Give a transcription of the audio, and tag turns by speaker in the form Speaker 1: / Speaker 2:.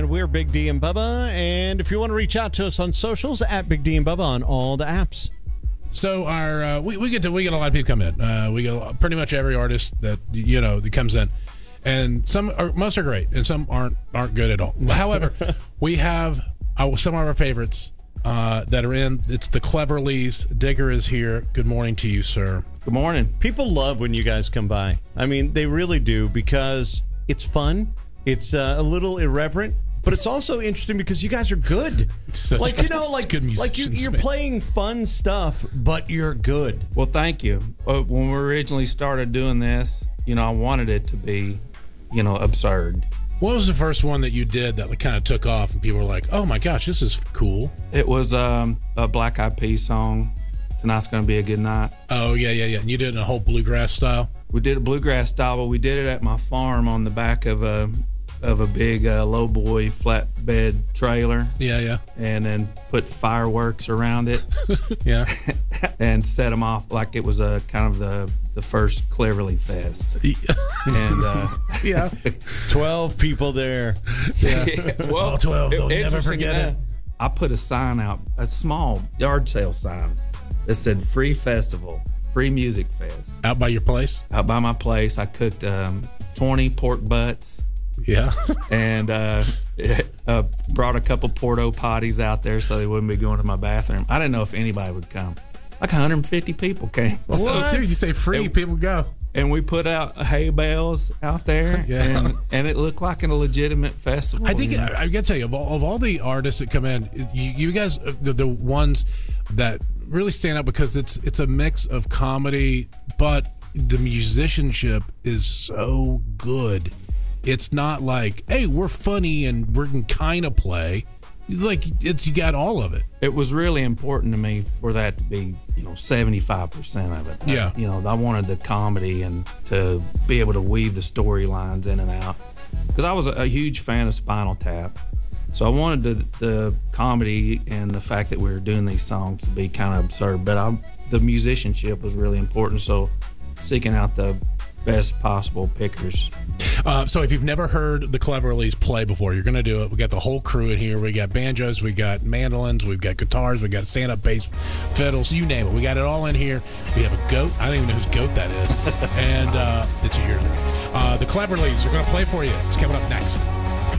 Speaker 1: we're Big D and Bubba. And if you want to reach out to us on socials, at Big D and Bubba on all the apps.
Speaker 2: So our we get a lot of people come in. We get pretty much every artist that that comes in, and most are great, and some aren't good at all. However, we have some of our favorites that are in. It's the Cleverleys. Digger is here. Good morning to you, sir.
Speaker 3: Good morning.
Speaker 1: People love when you guys come by. I mean, they really do, because it's fun. It's a little irreverent. But it's also interesting because you guys are good. You're playing fun stuff, but you're good.
Speaker 3: Well, thank you. When we originally started doing this, I wanted it to be, absurd.
Speaker 2: What was the first one that you did that kind of took off and people were like, oh my gosh, this is cool?
Speaker 3: It was a Black Eyed Peas song, Tonight's Gonna Be a Good Night.
Speaker 2: Oh, yeah. And you did it in a whole bluegrass style?
Speaker 3: We did a bluegrass style, but we did it at my farm on the back of a big lowboy flatbed trailer.
Speaker 2: Yeah.
Speaker 3: And then put fireworks around it.
Speaker 2: Yeah.
Speaker 3: And set them off like it was a kind of the first Cleverly Fest. And
Speaker 2: yeah.
Speaker 1: 12 people there.
Speaker 2: Yeah.
Speaker 3: Well,
Speaker 2: 12. They'll never forget it.
Speaker 3: I put a sign out, a small yard sale sign that said free festival, free music fest.
Speaker 2: Out by your place?
Speaker 3: Out by my place. I cooked 20 pork butts.
Speaker 2: Yeah.
Speaker 3: And brought a couple porta potties out there so they wouldn't be going to my bathroom. I didn't know if anybody would come. Like 150 people came.
Speaker 2: What? Dude, you say free, people go.
Speaker 3: And we put out hay bales out there,
Speaker 2: yeah.
Speaker 3: and it looked like a legitimate festival.
Speaker 2: I think I got to tell you, of all the artists that come in, you guys are the ones that really stand out because it's a mix of comedy, but the musicianship is so good. It's not like, hey, we're funny and we can kind of play. Like, you got all of it.
Speaker 3: It was really important to me for that to be, 75% of it.
Speaker 2: Yeah.
Speaker 3: I wanted the comedy and to be able to weave the storylines in and out. Because I was a huge fan of Spinal Tap. So I wanted the comedy and the fact that we were doing these songs to be kind of absurd. But the musicianship was really important. So seeking out the best possible pickers.
Speaker 2: So if you've never heard the Cleverleys play before, you're going to do it. We got the whole crew in here. We got banjos, we got mandolins, we've got guitars, we got stand-up bass, fiddles, you name it. We got it all in here. We have a goat. I don't even know whose goat that is. And it's your the Cleverleys are going to play for you. It's coming up next.